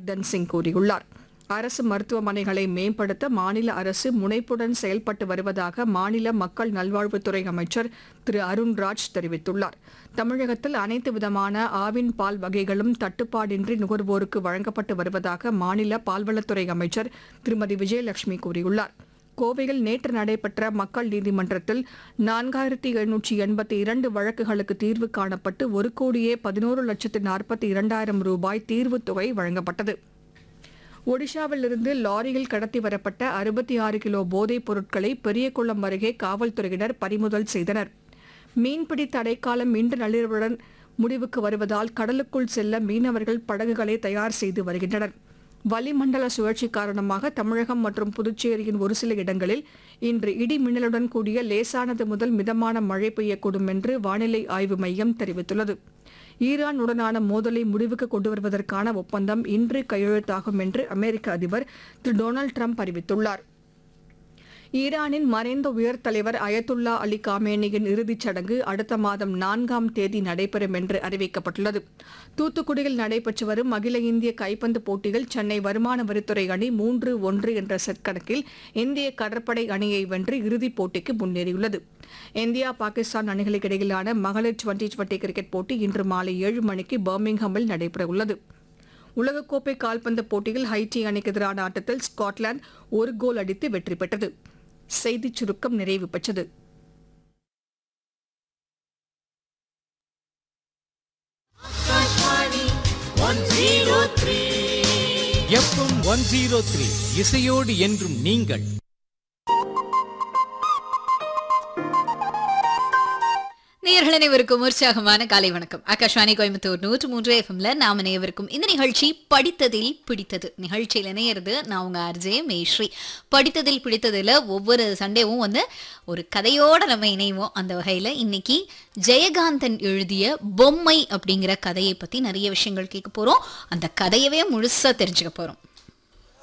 ஜக்தன் சிங் கூறியுள்ளார். அரசு மருத்துவமனைகளை மேம்படுத்த மாநில அரசு முனைப்புடன் செயல்பட்டு வருவதாக மாநில மக்கள் நல்வாழ்வுத்துறை அமைச்சர் திரு அருண்ராஜ் தெரிவித்துள்ளார். தமிழகத்தில் அனைத்து விதமான ஆவின் பால் வகைகளும் தட்டுப்பாடின்றி நுகர்வோருக்கு வழங்கப்பட்டு வருவதாக மாநில பால்வளத்துறை அமைச்சர் திருமதி விஜயலட்சுமி கூறியுள்ளார். கோவையில் நேற்று நடைபெற்ற மக்கள் நீதிமன்றத்தில் 4782 வழக்குகளுக்கு தீர்வு காணப்பட்டு 1,11,42,000 ரூபாய் தீர்வுத் தொகை வழங்கப்பட்டது. ஒடிஷாவிலிருந்து லாரியில் கடத்தி வரப்பட்ட 66 கிலோ போதைப் பொருட்களை பெரியகுளம் அருகே காவல்துறையினர் பறிமுதல் செய்தனர். மீன்பிடி தடைக்காலம் இன்று நள்ளிரவுடன் முடிவுக்கு வருவதால் கடலுக்குள் செல்ல மீனவர்கள் படகுகளை தயார் செய்து வருகின்றனர். வளிமண்டல சுழற்சி காரணமாக தமிழகம் மற்றும் புதுச்சேரியின் ஒரு சில இடங்களில் இன்று இடி மின்னலுடன் கூடிய லேசானது முதல் மிதமான மழை பெய்யக்கூடும் என்று வானிலை ஆய்வு மையம் தெரிவித்துள்ளது. ஈரானுடனான மோதலை முடிவுக்கு கொண்டு வருவதற்கான ஒப்பந்தம் இன்று கையெழுத்தாகும் என்று அமெரிக்க அதிபர் திரு டொனால்டு டிரம்ப் அறிவித்துள்ளார். ஈரானின் மறைந்த உயர் தலைவர் அயத்துல்லா அலி காமேனியின் இறுதிச் சடங்கு அடுத்த மாதம் 4ஆம் தேதி நடைபெறும் என்று அறிவிக்கப்பட்டுள்ளது. தூத்துக்குடியில் நடைபெற்று வரும் அகில இந்திய கைப்பந்து போட்டியில் சென்னை வருமான வரித்துறை அணி 3-1 என்ற செட் கணக்கில் இந்திய கடற்படை அணியை வென்று இறுதிப் போட்டிக்கு முன்னேறியுள்ளது. இந்தியா பாகிஸ்தான் அணிகளுக்கு இடையிலான மகளிர் டுவெண்டி கிரிக்கெட் போட்டி இன்று மாலை 7 மணிக்கு பர்மிங்ஹாமில் நடைபெறவுள்ளது. உலகக்கோப்பை கால்பந்து போட்டியில் ஹைட்டி அணிக்கு எதிரான ஆட்டத்தில் ஸ்காட்லாந்து ஒரு கோல் அடித்து வெற்றி பெற்றது. செய்திச் சுருக்கம் நிறைவு பெற்றது. எஃப்எம் 103 இசையோடு என்றும் நீங்கள். நேயர்கள் அனைவருக்கும் உற்சாகமான காலை வணக்கம். ஆகாஷ்வாணி கோயம்புத்தூர் 103 எஃப்எம்ல நாம நேயவருக்கும் இந்த நிகழ்ச்சி படித்ததில் பிடித்தது நிகழ்ச்சியில நேயறது நான் உங்க ஆர்ஜே மேஸ்ரீ. படித்ததில் பிடித்ததுல ஒவ்வொரு சண்டேவும் ஒரு கதையோட நம்ம இணைவோம். அந்த வகையில இன்னைக்கு ஜெயகாந்தன் எழுதிய பொம்மை அப்படிங்கிற கதையை பத்தி நிறைய விஷயங்கள் கேட்க போறோம். அந்த கதையவே முழுசா தெரிஞ்சுக்க போறோம்.